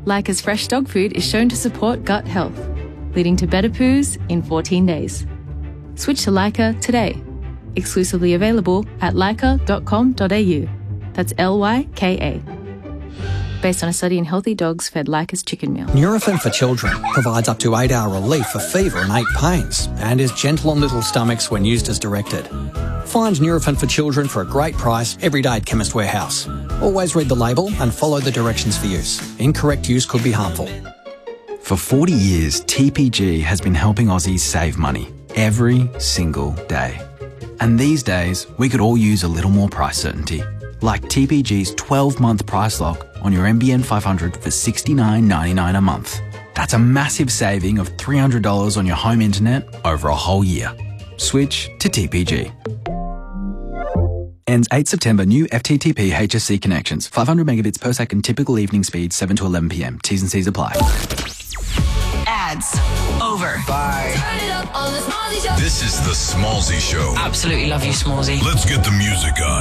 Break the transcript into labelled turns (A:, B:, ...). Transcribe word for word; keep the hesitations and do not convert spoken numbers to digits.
A: Leica's fresh dog food is shown to support gut health, leading to better poos in fourteen days. Switch to Leica today. Exclusively available at leica dot com dot a u. That's L Y K A. Based on a study in healthy dogs fed Leica's chicken meal.
B: Nurofen for Children provides up to eight hour relief for fever and ache pains and is gentle on little stomachs when used as directed. Find Nurofen for Children for a great price every day at Chemist Warehouse. Always read the label and follow the directions for use. Incorrect use could be harmful.
C: For forty years, T P G has been helping Aussies save money every single day. And these days, we could all use a little more price certainty. Like T P G's twelve month price lock on your N B N five hundred for sixty-nine ninety-nine a month. That's a massive saving of three hundred dollars on your home internet over a whole year. Switch to T P G. Ends eighth September. New F T T P H S C connections. five hundred megabits per second typical evening speed, seven to eleven p m. T's and C's apply.
D: Ads. Over.
E: Bye.
D: Turn it up on the Smallzy Show.
E: This is the Smallzy Show.
D: Absolutely love you, Smallzy.
E: Let's get the music on.